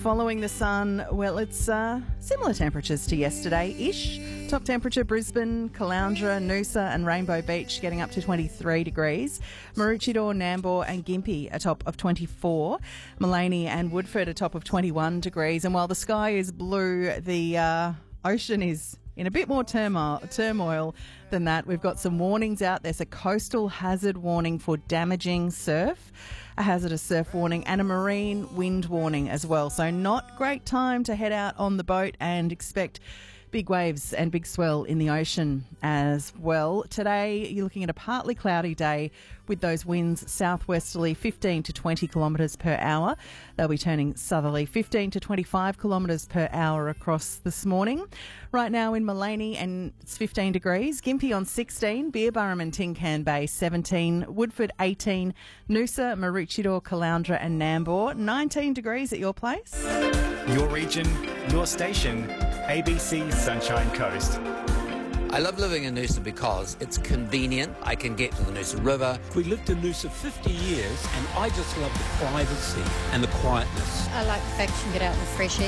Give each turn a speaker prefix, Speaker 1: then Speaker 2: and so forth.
Speaker 1: following the sun, well, it's similar temperatures to yesterday-ish. Top temperature, Brisbane, Caloundra, Noosa and Rainbow Beach getting up to 23 degrees. Maroochydore, Nambour and Gympie a top of 24. Maleny and Woodford a top of 21 degrees. And while the sky is blue, the ocean is in a bit more turmoil than that. We've got some warnings out. There's a coastal hazard warning for damaging surf, a hazardous surf warning and a marine wind warning as well. So not great time to head out on the boat and expect big waves and big swell in the ocean as well. Today, you're looking at a partly cloudy day with those winds southwesterly 15 to 20 kilometres per hour. They'll be turning southerly 15 to 25 kilometres per hour across this morning. Right now in Maleny, and it's 15 degrees. Gympie on 16, Beerburrum and Tin Can Bay 17, Woodford 18, Noosa, Maroochydore, Caloundra and Nambour 19 degrees at your place.
Speaker 2: Your region, your station, ABC Sunshine Coast.
Speaker 3: I love living in Noosa because it's convenient. I can get to the Noosa River.
Speaker 4: We lived in Noosa 50 years and I just love the privacy and the quietness.
Speaker 5: I like the fact you can get out in the fresh air.